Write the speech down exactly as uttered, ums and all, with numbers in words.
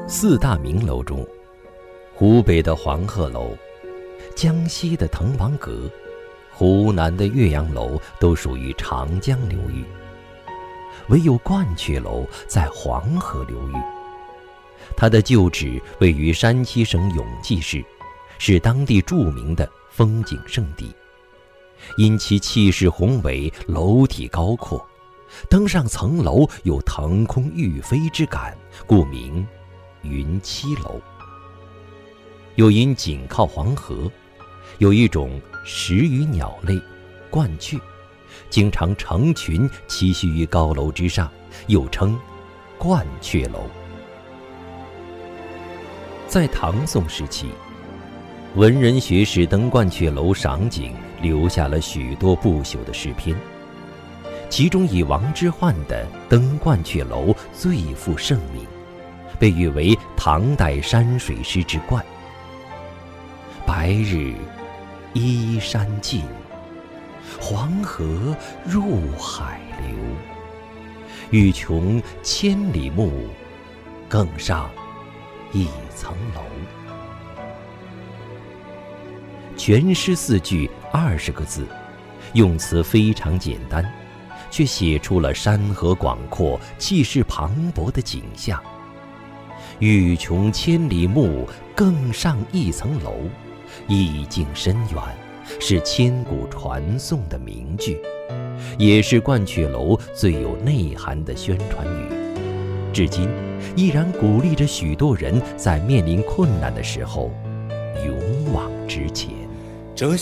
四大名楼中，湖北的黄鹤楼、江西的滕王阁、湖南的岳阳楼都属于长江流域，唯有鹳雀楼在黄河流域。它的旧址位于山西省永济市，是当地著名的风景胜地。因其气势宏伟，楼体高阔，登上层楼有腾空欲飞之感，故名云栖楼。又因紧靠黄河，有一种食鱼鸟类鹳雀，经常成群栖息于高楼之上，又称鹳雀楼。在唐宋时期，文人学士登鹳雀楼赏景，留下了许多不朽的诗篇，其中以王之涣的《登鹳雀楼》最负盛名，被誉为唐代山水诗之冠。白日依山尽，黄河入海流。欲穷千里目，更上一层楼。全诗四句二十个字，用词非常简单，却写出了山河广阔、气势磅礴的景象。欲穷千里目，更上一层楼，意境深远，是千古传颂的名句，也是鹳雀楼最有内涵的宣传语，至今依然鼓励着许多人在面临困难的时候勇往直前。 这